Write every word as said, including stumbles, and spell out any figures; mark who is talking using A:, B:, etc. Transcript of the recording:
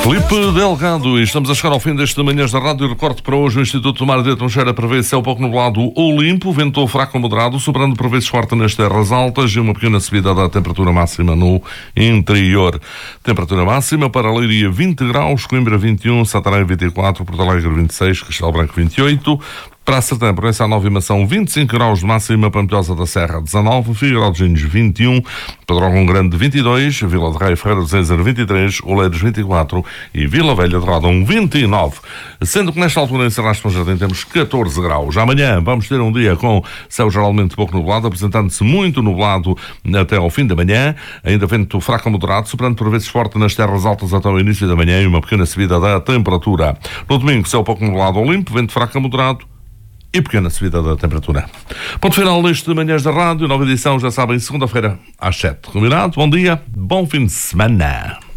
A: Filipe Delgado, e estamos a chegar ao fim deste Manhãs da Rádio. Recorte para hoje: o Instituto do Mar de Troncheira prevê céu pouco nublado ou limpo, vento fraco ou moderado, sobrando por vezes forte nas terras altas e uma pequena subida da temperatura máxima no interior. Temperatura máxima para Leiria vinte graus, Coimbra vinte e um, Santarém vinte e quatro, Porto Alegre vinte e seis, Castelo Branco vinte e oito, para a Sertã, Proença Nova e Mação vinte e cinco graus de máxima, Pampilhosa da Serra dezanove, Figueiró dos Vinhos vinte e um, Pedrógão Grande vinte e dois, Vila de Rei, Ferreira de Zézer vinte e três, Oleiros vinte e quatro e Vila Velha de Rodão vinte e nove. Sendo que nesta altura em Serras de Jardim temos catorze graus. Amanhã vamos ter um dia com céu geralmente pouco nublado, apresentando-se muito nublado até ao fim da manhã, ainda vento fraco a moderado, soprando por vezes forte nas terras altas até o início da manhã e uma pequena subida da temperatura. No domingo, céu pouco nublado ou limpo, vento fraco a moderado e pequena subida da temperatura. Ponto final neste Manhãs da Rádio, nova edição, já sabem, segunda-feira às sete. Combinado? Bom dia, bom fim de semana.